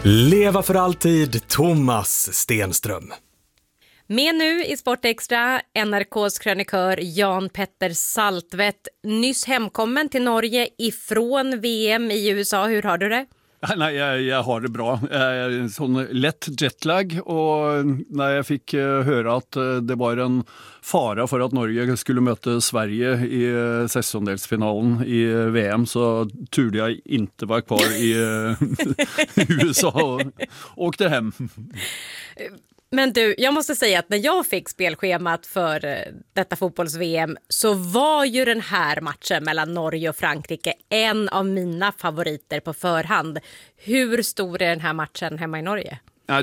Leva för alltid, Thomas Stenström. Med nu i Sportextra, NRKs krönikör Jan Petter Saltvedt, nyss hemkommen till Norge ifrån VM i USA. Hur har du det? Nej, jag har det bra. En sån lätt jetlag, och när jag fick höra att det var en fara för att Norge skulle möta Sverige i sessondelsfinalen i VM, så turde jag inte vara kvar i USA och åkte hem. Men du, jag måste säga att när jag fick spelschemat för detta fotbolls-VM så var ju den här matchen mellan Norge och Frankrike en av mina favoriter på förhand. Hur stor är den här matchen hemma i Norge? Ja,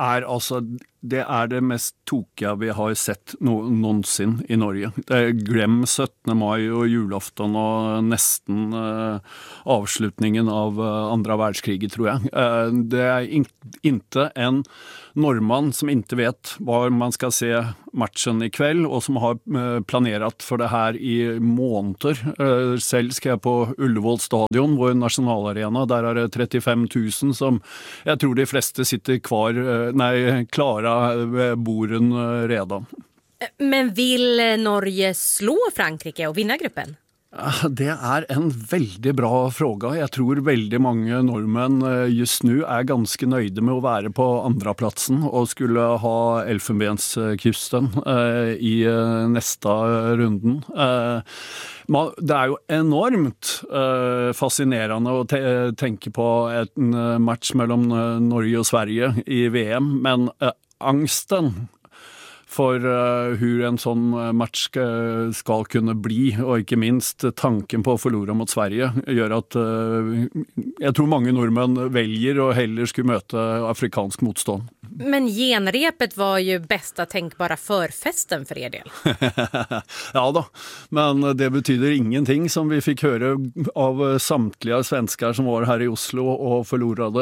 det är det mest tokiga vi har sett någonsin i Norge. Det är glem 17. maj och julafton och nästan avslutningen av andra världskriget, tror jag. Det är inte en norrman som inte vet var man ska se matchen ikväll och som har planerat för det här i månader. Själv ska jag på Ullevål stadion, vår nationalarena. Där är det 35 000 som jag tror de flesta sitter klara borden redan. Men vill Norge slå Frankrike och vinna gruppen? Det är en väldigt bra fråga. Jag tror väldigt många norrmän just nu är ganska nöjda med att vara på andra platsen och skulle ha Elfenbenskusten i nästa runden. Det är ju enormt fascinerande att tänka på en match mellan Norge och Sverige i VM, men angsten för hur en sån match ska kunna bli, och inte minst tanken på att förlora mot Sverige, gör att jag tror många norrmän väljer att hellre skulle möta afrikansk motstånd. Men genrepet var ju bästa tänkbara förfesten för er del. Ja då, men det betyder ingenting, som vi fick höra av samtliga svenskar som var här i Oslo och förlorade.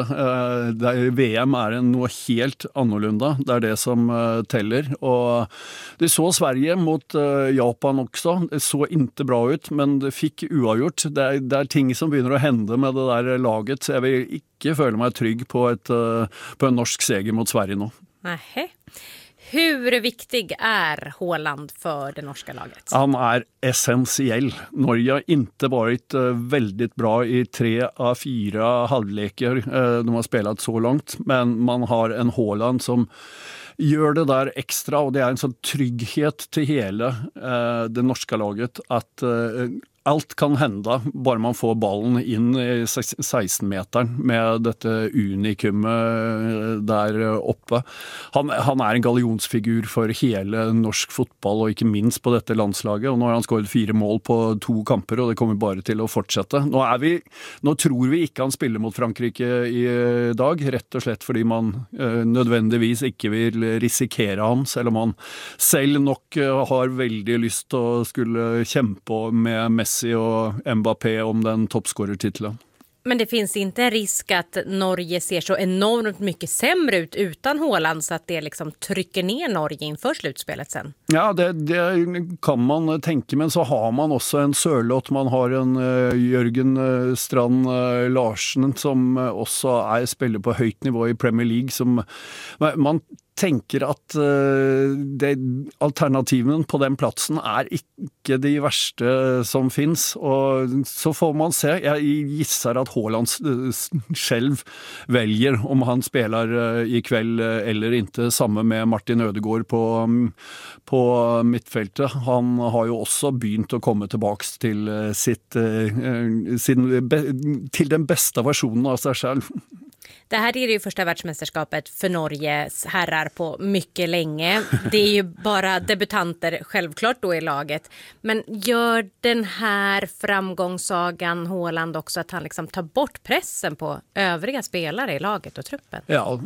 VM är något helt annorlunda, det är det som teller. Och det så Sverige mot Japan också. Det så inte bra ut, men det fick oavgjort. Det är ting som börjar att hända med det där laget, så jag vill inte føle mig trygg på en norsk seger mot Sverige nu. Nähä. Hur viktig är Haaland för det norska laget? Han är essentiell. Norge har inte varit väldigt bra i 3 av 4 halvleker de har spelat så långt, men man har en Haaland som gör det där extra, och det är en sån trygghet till hela det norska laget att allt kan hända bara man får ballen in i 16-metern med detta unikum där uppe. Han är en galjonsfigur för hela norsk fotboll, och inte minst på detta landslaget. Och nu har han skåret 4 mål på 2 kamper, och det kommer bara till att fortsätta. Nu tror vi inte han spelar mot Frankrike i dag, rätt och slett fordi man nödvändigtvis inte vill risikera han, selv om man själv nog har väldigt lust att skulle kämpa med Messi och Mbappé om den toppscorertiteln. Men det finns inte en risk att Norge ser så enormt mycket sämre ut utan Haaland, så att det liksom trycker ner Norge inför slutspelet sen? Ja, det kan man tänka, men så har man också en Sørloth, man har en Jørgen Strand Larsen som också spelar på högt nivå i Premier League, som man tänker att alternativen på den platsen är inte de värsta som finns, och så får man se. Jag gissar att Haaland själv väljer om han spelar ikväll eller inte, samma med Martin Ødegaard på mittfältet. Han har ju också begynt att komma tillbaks till till den bästa versionen av sig själv. Det här är det ju första världsmästerskapet för Norges herrar på mycket länge. Det är ju bara debutanter självklart då i laget. Men gör den här framgångssagan Haaland också att han liksom tar bort pressen på övriga spelare i laget och truppen? Ja,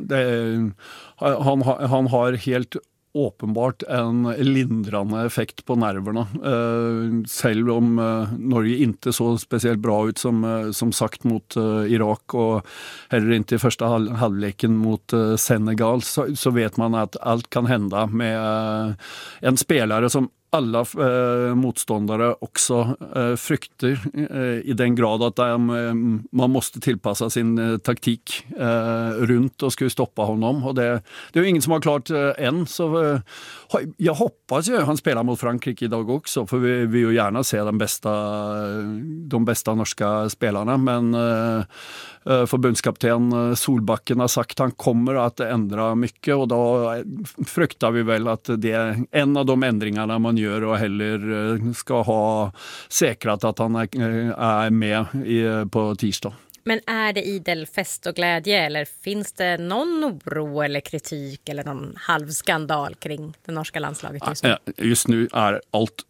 han har helt åpenbart en lindrande effekt på nerverna. Selv om Norge inte så speciellt bra ut som sagt mot Irak, och heller inte i första halvleken mot Senegal, så vet man att allt kan hända med en spelare som alla motståndare också frykter i den grad att man måste tillpassa sin taktik runt och skulle stoppa honom. Och det är ju ingen som har klart än, så jag hoppas ju han spelar mot Frankrike idag också, för vi vill ju gärna se de bästa norska spelarna, men förbundskapten Solbakken har sagt att han kommer att ändra mycket, och då fruktar vi väl att det är en av de ändringarna man gör, och heller ska ha säkrat att han är med på tisdag. Men är det idel fest och glädje, eller finns det någon oro eller kritik eller någon halvskandal kring det norska landslaget just nu? Just nu är allt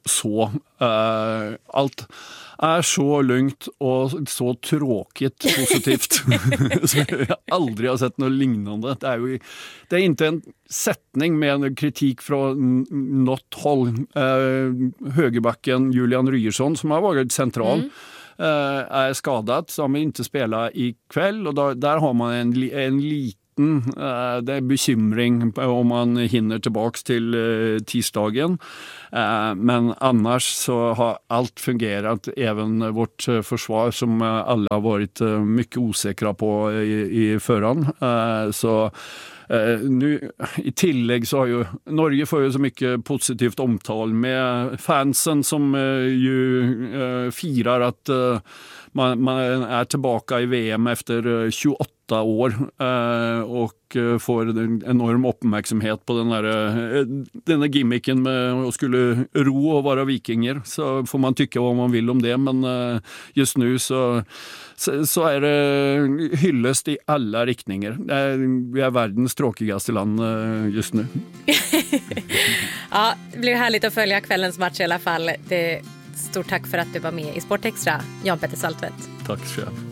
är så lugnt och så tråkigt positivt. Så jag aldrig har sett något liknande. Det är inte en sättning med en kritik från något håll. Högerbacken Julian Ryerson, som har varit central, är skadad, som inte spelar ikväll, och där har man en liten det är bekymring om man hinner tillbaks till tisdagen. Men annars så har allt fungerat, även vårt försvar som alla har varit mycket osäkra på i förhand. Så nu i tillägg så har ju Norge får ju så mycket positivt omtal med fansen som ju firar att man är tillbaka i VM efter 28 år och får en enorm uppmärksamhet på den här gimmicken med att skulle ro och vara vikinger. Så får man tycka vad man vill om det, men just nu så är det hyllest i alla riktningar. Vi är världens tråkigaste land just nu. Ja, det blir härligt att följa kvällens match i alla fall. Stort tack för att du var med i Sportextra, Jan Petter Saltvedt. Tack själv.